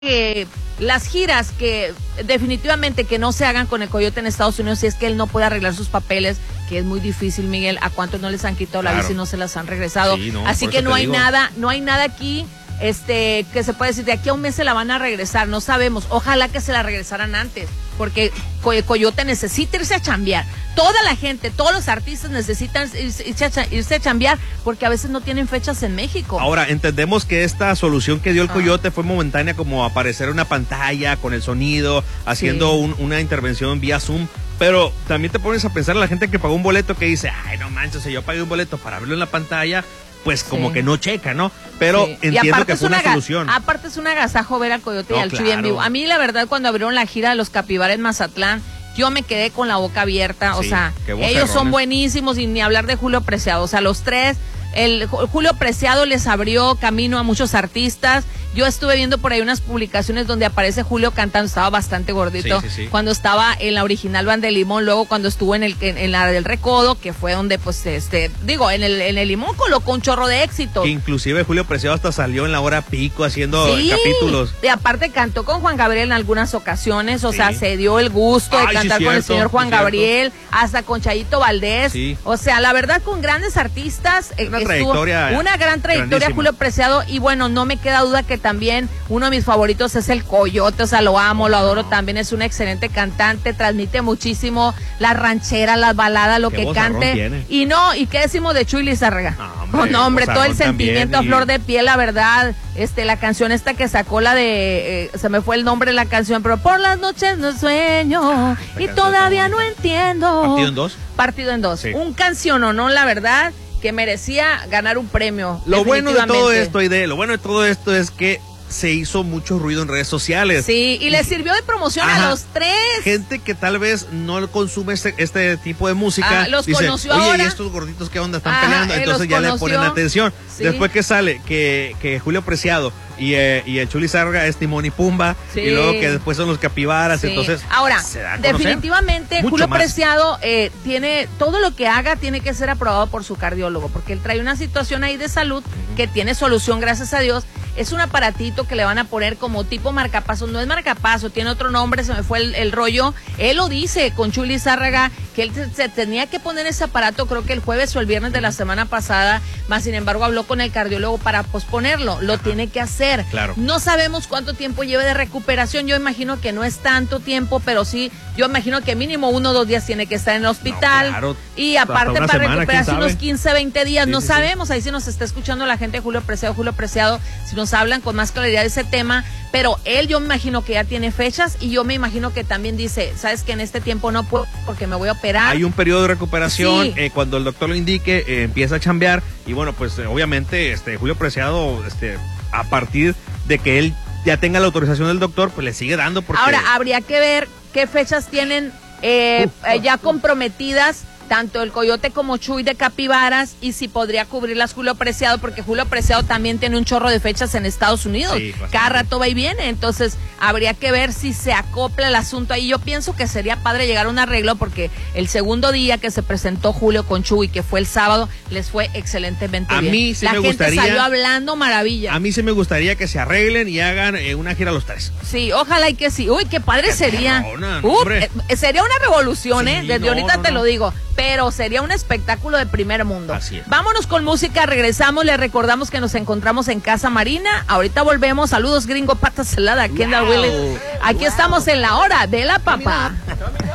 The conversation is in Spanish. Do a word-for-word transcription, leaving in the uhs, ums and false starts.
Eh, las giras que definitivamente que no se hagan con el Coyote en Estados Unidos si es que él no puede arreglar sus papeles, que es muy difícil, Miguel. ¿A cuántos no les han quitado la claro. visa y no se las han regresado? Sí, no, Así que no hay digo. nada, no hay nada aquí este que se puede decir de aquí a un mes se la van a regresar, no sabemos. Ojalá que se la regresaran antes, porque el Coyote necesita irse a chambear. Toda la gente, todos los artistas necesitan irse, irse, a, irse a chambear porque a veces no tienen fechas en México. Ahora, entendemos que esta solución que dio el Ah. Coyote fue momentánea, como aparecer en una pantalla con el sonido, haciendo Sí. un, una intervención vía Zoom. Pero también te pones a pensar a la gente que pagó un boleto que dice, ay, no manches, si yo pagué un boleto para verlo en la pantalla, pues como Sí. que no checa, ¿no? Pero Sí. entiendo que es fue una, aga- solución. Aparte es un agasajo ver al Coyote No, y al Chuy en claro. vivo. A mí, la verdad, cuando abrieron la gira de los Capibaras en Mazatlán, yo me quedé con la boca abierta. O Sí, sea, qué ellos vocerrones. son buenísimos y ni hablar de Julio Preciado. O sea, los tres, el Julio Preciado les abrió camino a muchos artistas. Yo estuve viendo por ahí unas publicaciones donde aparece Julio cantando, estaba bastante gordito. Sí, sí, sí. Cuando estaba en la original Banda de Limón, luego cuando estuvo en el en, en la del Recodo, que fue donde, pues, este, digo, en el, en el Limón colocó un chorro de éxitos. Que inclusive Julio Preciado hasta salió en la hora pico haciendo Sí, capítulos. y aparte cantó con Juan Gabriel en algunas ocasiones, o Sí. sea, se dio el gusto de Ay, sí, cantar con el cierto, señor Juan sí, cierto. Gabriel, hasta con Chayito Valdés, Sí. o sea, la verdad con grandes artistas, eh, Una estuvo- trayectoria una gran trayectoria grandísima. Julio Preciado, y bueno, no me queda duda que también uno de mis favoritos es el Coyote, o sea, lo amo, lo adoro, también es un excelente cantante, transmite muchísimo las rancheras, las baladas, lo Qué que vozarrón cante, tiene. y no, y qué decimos de Chuy Lizárraga. No, hombre, Oh, no, hombre, todo el vozarrón sentimiento a también, flor y- de piel, la verdad, este, la canción esta que sacó, la de, eh, se me fue el nombre de la canción, pero por las noches no sueño y canción todavía está no bonita. entiendo. ¿Partido en dos? Partido en dos. Sí. Un canción o no, la verdad, que merecía ganar un premio. Lo bueno de todo definitivamente. esto, Aide, lo bueno de todo esto es que se hizo mucho ruido en redes sociales. Sí, y le sirvió de promoción Ajá. a los tres. Gente que tal vez no consume este, este tipo de música, Ah, los dice, conoció oye, ahora. ¿y estos gorditos qué onda están Ajá, peleando? eh, Entonces los ya le conoció. ponen atención. Sí. Después que sale que, que Julio Preciado y, eh, y el Chuy Lizárraga es Timón y Pumba, Sí. y luego que después son los Capibaras, Sí. entonces ahora, se da a conocer definitivamente mucho Julio más. Preciado eh, tiene todo lo que haga tiene que ser aprobado por su cardiólogo, porque él trae una situación ahí de salud que tiene solución, gracias a Dios. Es un aparatito que le van a poner como tipo marcapasos, no es marcapaso, tiene otro nombre, se me fue el, el rollo. Él lo dice con Chuy Lizárraga que él se, se tenía que poner ese aparato, creo que el jueves o el viernes de la semana pasada, más sin embargo habló con el cardiólogo para posponerlo, lo Ajá. tiene que hacer. Claro. No sabemos cuánto tiempo lleve de recuperación, yo imagino que no es tanto tiempo, pero sí, yo imagino que mínimo uno o dos días tiene que estar en el hospital. No, claro, y hasta aparte una para semana, recuperarse ¿quién sabe? unos quince, veinte días, Sí, no sí, sí. sabemos, ahí sí nos está escuchando la gente de Julio Preciado, Julio Preciado, si nos hablan con más claridad de ese tema, pero él yo me imagino que ya tiene fechas y yo me imagino que también dice, sabes que en este tiempo no puedo porque me voy a operar. Hay un periodo de recuperación, Sí. eh, cuando el doctor lo indique, eh, empieza a chambear, y bueno, pues eh, obviamente este Julio Preciado, este, a partir de que él ya tenga la autorización del doctor, pues le sigue dando porque... Ahora, habría que ver qué fechas tienen eh, Uf, eh, ya comprometidas tanto el Coyote como Chuy de Capibaras, y si podría cubrirlas Julio Preciado, porque Julio Preciado también tiene un chorro de fechas en Estados Unidos. Sí, bastante. Cada rato va y viene, entonces habría que ver si se acopla el asunto ahí. Yo pienso que sería padre llegar a un arreglo, porque el segundo día que se presentó Julio con Chuy, que fue el sábado, les fue excelentemente A bien. mí sí La me gente gustaría- salió hablando maravilla. A mí sí me gustaría que se arreglen y hagan eh, una gira los tres. Sí, ojalá y que sí. Uy, qué padre Qué sería. perrona, no, Uf, hombre. eh, sería una revolución, Sí, ¿eh? Desde no, ahorita no, te no. lo digo. Pero sería un espectáculo de primer mundo. Así es. Vámonos con música, regresamos. Les recordamos que nos encontramos en Casa Marina. Ahorita volvemos. Saludos, gringo, pata salada, Kendall Wow. Willis. Aquí estamos en la hora de la papá.